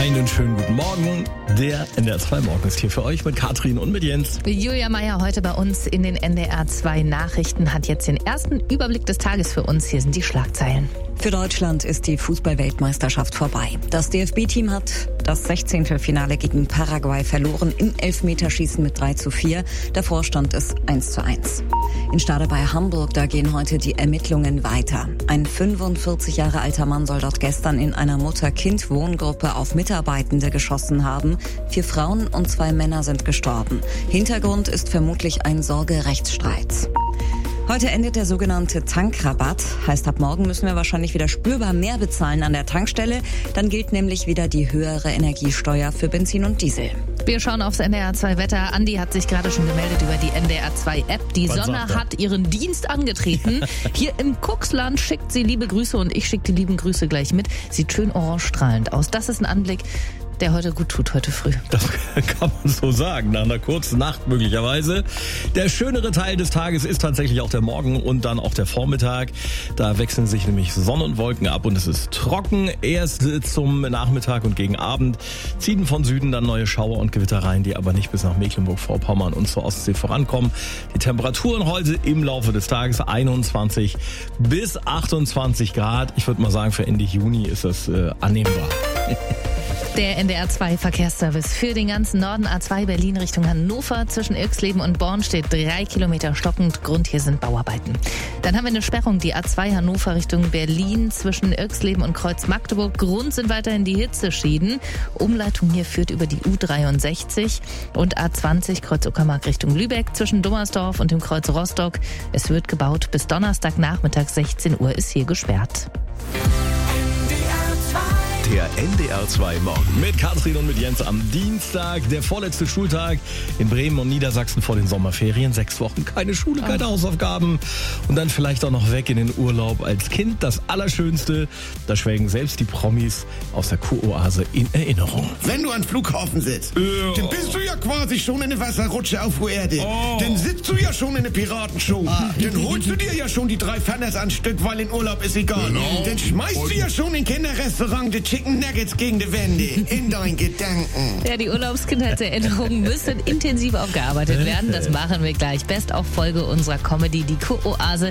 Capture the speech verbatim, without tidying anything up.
Einen schönen guten Morgen. Der N D R zwei Morgen ist hier für euch mit Katrin und mit Jens. Julia Meyer heute bei uns in den N D R zwei Nachrichten hat jetzt den ersten Überblick des Tages für uns. Hier sind die Schlagzeilen. Für Deutschland ist die Fußball-Weltmeisterschaft vorbei. Das D F B-Team hat das Sechzehntelfinale gegen Paraguay verloren im Elfmeterschießen mit drei zu vier. Davor stand es eins zu eins. In Stade bei Hamburg, da gehen heute die Ermittlungen weiter. Ein fünfundvierzig Jahre alter Mann soll dort gestern in einer Mutter-Kind-Wohngruppe auf Mitarbeitende geschossen haben. Vier Frauen und zwei Männer sind gestorben. Hintergrund ist vermutlich ein Sorgerechtsstreit. Heute endet der sogenannte Tankrabatt. Heißt, ab morgen müssen wir wahrscheinlich wieder spürbar mehr bezahlen an der Tankstelle. Dann gilt nämlich wieder die höhere Energiesteuer für Benzin und Diesel. Wir schauen aufs N D R zwei Wetter. Andi hat sich gerade schon gemeldet über die N D R zwei App. Die Was Sonne hat ihren Dienst angetreten. Hier im Kuxland schickt sie liebe Grüße und ich schicke die lieben Grüße gleich mit. Sieht schön orange strahlend aus. Das ist ein Anblick, der heute gut tut, heute früh. Das kann man so sagen, nach einer kurzen Nacht möglicherweise. Der schönere Teil des Tages ist tatsächlich auch der Morgen und dann auch der Vormittag. Da wechseln sich nämlich Sonne und Wolken ab und es ist trocken. Erst zum Nachmittag und gegen Abend ziehen von Süden dann neue Schauer und Gewitter rein, die aber nicht bis nach Mecklenburg-Vorpommern und zur Ostsee vorankommen. Die Temperaturen heute im Laufe des Tages einundzwanzig bis achtundzwanzig Grad. Ich würde mal sagen, für Ende Juni ist das äh, annehmbar. Der N D R zwei Verkehrsservice für den ganzen Norden A zwei Berlin Richtung Hannover. Zwischen Irxleben und Born steht drei Kilometer stockend. Grund hier sind Bauarbeiten. Dann haben wir eine Sperrung, die A zwei Hannover Richtung Berlin zwischen Irxleben und Kreuz Magdeburg. Grund sind weiterhin die Hitzeschäden. Umleitung hier führt über die U dreiundsechzig und A zwanzig Kreuz Uckermark Richtung Lübeck zwischen Dummersdorf und dem Kreuz Rostock. Es wird gebaut. Bis Donnerstagnachmittag sechzehn Uhr ist hier gesperrt. Der N D R zwei Morgen. Mit Katrin und mit Jens am Dienstag, der vorletzte Schultag in Bremen und Niedersachsen vor den Sommerferien. Sechs Wochen keine Schule, keine Hausaufgaben und dann vielleicht auch noch weg in den Urlaub als Kind. Das Allerschönste, da schwelgen selbst die Promis aus der Kuroase in Erinnerung. Wenn du am Flughafen sitzt, Ja. dann bist du ja quasi schon in der Wasserrutsche auf der Erde. Oh. Dann sitzt du ja schon in der Piratenshow. Dann holst du dir ja schon die drei Pfanners an Stück, weil in Urlaub ist egal. Genau. Dann schmeißt du ja schon im Kinderrestaurant die Chicken Nuggets gegen die Wände. In deinen Gedanken. Ja, die Urlaubskindheitserinnerungen müssen intensiv aufgearbeitet werden. Das machen wir gleich. Best auf Folge unserer Comedy, die Kuroase.